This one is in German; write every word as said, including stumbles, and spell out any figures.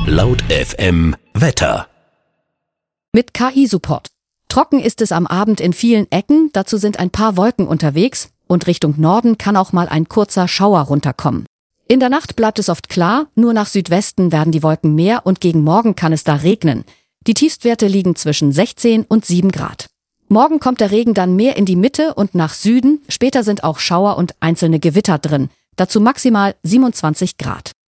Laut F M Wetter. Mit K I-Support. Trocken ist es am Abend in vielen Ecken, dazu sind ein paar Wolken unterwegs und Richtung Norden kann auch mal ein kurzer Schauer runterkommen. In der Nacht bleibt es oft klar, nur nach Südwesten werden die Wolken mehr und gegen Morgen kann es da regnen. Die Tiefstwerte liegen zwischen sechzehn und sieben Grad. Morgen kommt der Regen dann mehr in die Mitte und nach Süden, später sind auch Schauer und einzelne Gewitter drin, dazu maximal siebenundzwanzig Grad.